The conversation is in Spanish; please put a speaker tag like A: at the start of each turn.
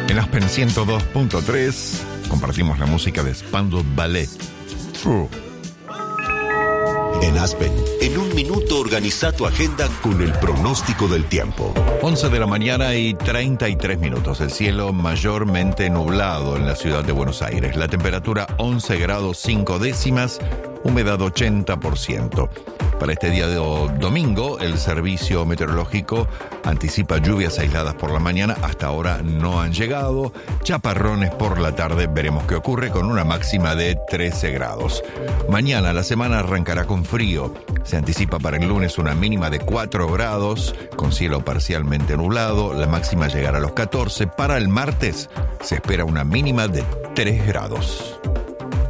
A: En Aspen 102.3 compartimos la música de Spandau Ballet.
B: En Aspen, en un minuto organiza tu agenda con el pronóstico del tiempo.
A: 11 de la mañana y 33 minutos. El cielo mayormente nublado en la ciudad de Buenos Aires. La temperatura 11 grados 5 décimas, humedad 80%. Para este día de domingo, el servicio meteorológico anticipa lluvias aisladas por la mañana. Hasta ahora no han llegado. Chaparrones por la tarde. Veremos qué ocurre con una máxima de 13 grados. Mañana la semana arrancará con frío. Se anticipa para el lunes una mínima de 4 grados, con cielo parcialmente nublado. La máxima llegará a los 14. Para el martes se espera una mínima de 3 grados.